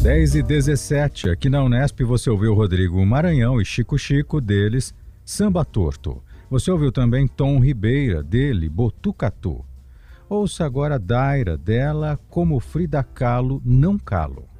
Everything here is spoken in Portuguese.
10h17, aqui na Unesp você ouviu Rodrigo Maranhão e Chico Chico, deles Samba Torto. Você ouviu também Tom Ribeira, dele Botucatu. Ouça agora Daira, dela Como Frida Kahlo, Não Calo.